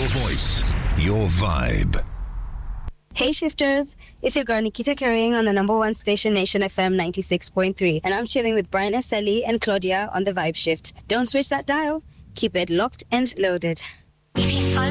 Your voice, your vibe. Hey shifters, it's your girl Nikita carrying on the number one station Nation FM 96.3, and I'm chilling with Brian Eseli and Claudia on the Vibe Shift. Don't switch that dial. Keep it locked and loaded. If you follow